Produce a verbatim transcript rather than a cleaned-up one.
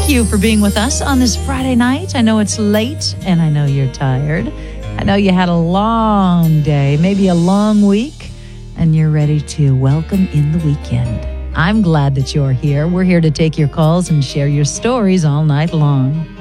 thank you for being with us on this Friday night. I know it's late and I know you're tired. I know you had a long day, maybe a long week, and you're ready to welcome in the weekend. I'm glad that you're here. We're here to take your calls and share your stories all night long.